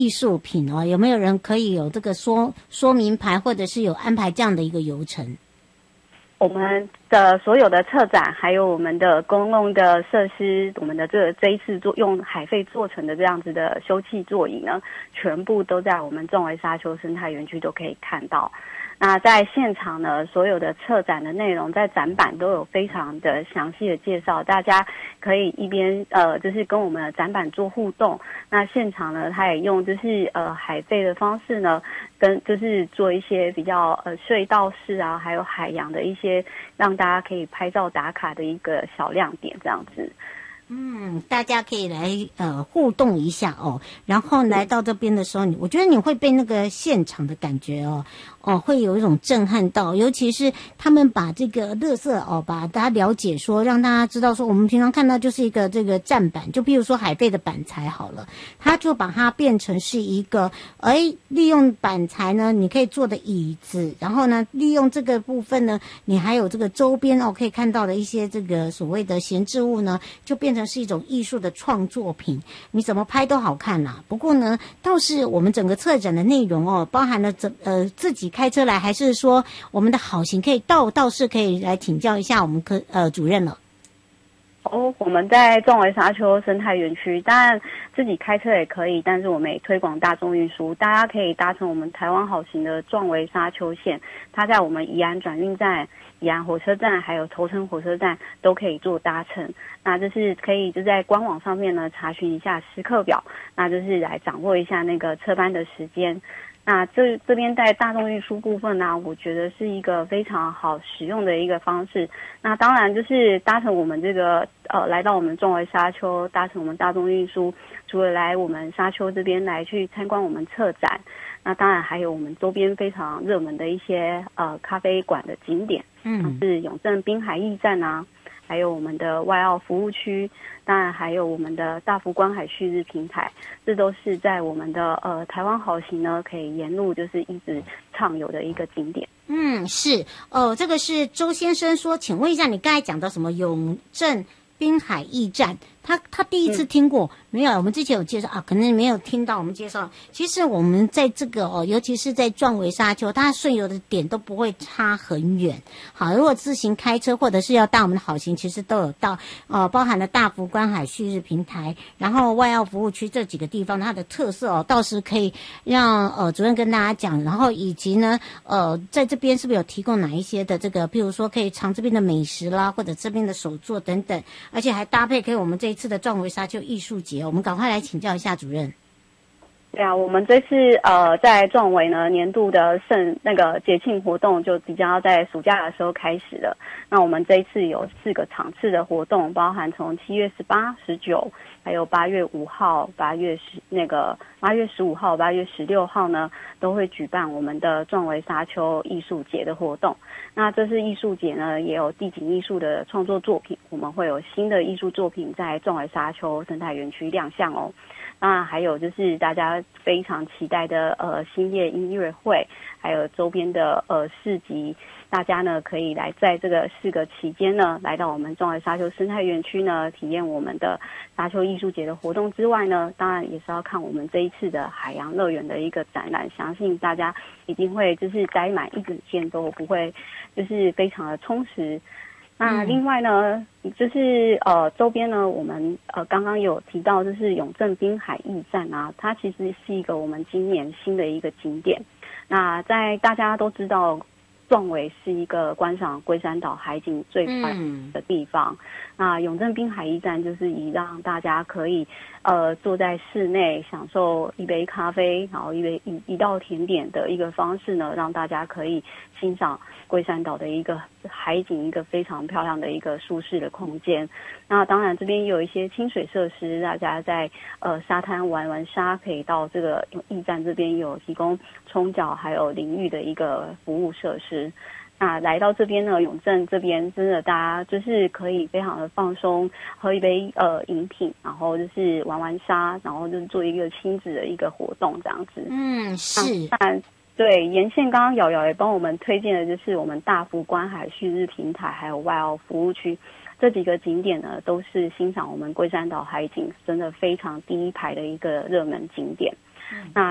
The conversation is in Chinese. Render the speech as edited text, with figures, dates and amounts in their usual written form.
艺术品哦，有没有人可以有这个说明牌，或者是有安排这样的一个游程？ 我们的所有的策展，还有我们的公共的设施，我们的这一次用海废做成的这样子的休憩座椅呢，全部都在我们壮围沙丘生态园区都可以看到。那在现场呢，所有的策展的内容在展板都有非常的详细的介绍，大家可以一边就是跟我们的展板做互动。那现场呢，它也用就是海废的方式呢，跟就是做一些比较隧道式啊，还有海洋的一些让大家可以拍照打卡的一个小亮点这样子。 大家可以来互动一下哦。然后来到这边的时候，我觉得你会被那个现场的感觉会有一种震撼到，尤其是他们把这个垃圾把大家了解说，让大家知道说，我们平常看到就是一个这个站板，就比如说海废的板材好了，他就把它变成是一个利用板材呢，你可以坐的椅子，然后呢，利用这个部分呢，你还有这个周边可以看到的一些这个所谓的闲置物呢，就变成是一种艺术的创作品，你怎么拍都好看啦。不过呢，倒是我们整个策展的内容包含了自己开车来，还是说我们的好行可以倒是可以来请教一下我们主任了。 我们在壮围沙丘生态园区，当然自己开车也可以，但是我们也推广大众运输，大家可以搭乘我们台湾好行的壮围沙丘线，它在我们宜安转运站、宜安火车站还有头城火车站都可以做搭乘。那就是可以就在官网上面呢查询一下时刻表，那就是来掌握一下那个车班的时间。那这边在大众运输部分呢，我觉得是一个非常好使用的一个方式。那当然就是搭乘我们这个来到我们壮围沙丘，搭乘我们大众运输，除了来我们沙丘这边来去参观我们策展，那当然还有我们周边非常热门的一些咖啡馆的景点，是永正滨海驿站啊，还有我们的外澳服务区，当然还有我们的大福观海旭日平台，这都是在我们的台湾好行呢可以沿路就是一直畅游的一个景点。 是这个是周先生说，请问一下，你刚才讲到什么永正滨海驿站？他第一次听过，没有？我们之前有介绍可能没有听到我们介绍。其实我们在这个尤其是在壮围沙丘，它顺游的点都不会差很远。好，如果自行开车或者是要搭我们的好行，其实都有到包含了大福观海旭日平台，然后外澳服务区这几个地方，它的特色倒是可以让主任跟大家讲。然后以及呢在这边是不是有提供哪一些的这个，譬如说可以尝这边的美食啦，或者这边的手作等等，而且还搭配给我们这一次的壮围沙丘艺术节，我们赶快来请教一下主任。 对啊，我们这次在壮围呢年度的那个节庆活动就即将要在暑假的时候开始了。那我们这一次有4个场次的活动，包含从7月18、19，还有8月5号、8月15号、8月16号呢，都会举办我们的壮围沙丘艺术节的活动。那这次艺术节呢，也有地景艺术的创作作品，我们会有新的艺术作品在壮围沙丘生态园区亮相哦。那还有就是大家非常期待的新叶音乐会，还有周边的市集，大家呢可以来在这个4个期间呢，来到我们壮围沙丘生态园区呢，体验我们的沙丘艺术节的活动之外呢，当然也是要看我们这一次的海洋乐园的一个展览，相信大家一定会就是待满一整天都不会就是非常的充实。那另外呢，就是周边呢，我们刚刚有提到，就是永正滨海驿站啊，它其实是一个我们今年新的一个景点。那在大家都知道，壮围是一个观赏龟山岛海景最漂亮的地方。那永正滨海驿站就是以让大家可以坐在室内享受一杯咖啡，然后一道甜点的一个方式呢，让大家可以欣赏龟山岛的一个海景，一个非常漂亮的一个舒适的空间。那当然这边也有一些亲水设施，大家在沙滩玩沙，可以到这个驿站这边有提供冲脚还有淋浴的一个服务设施。那来到这边呢，永正这边真的大家就是可以非常的放松，喝一杯饮品，然后就是玩沙，然后就是做一个亲子的一个活动这样子。 是。 对，沿线刚刚瑶瑶也帮我们推荐的就是我们大福观海旭日平台还有外澳服务区这几个景点呢，都是欣赏我们龟山岛海景真的非常第一排的一个热门景点。 那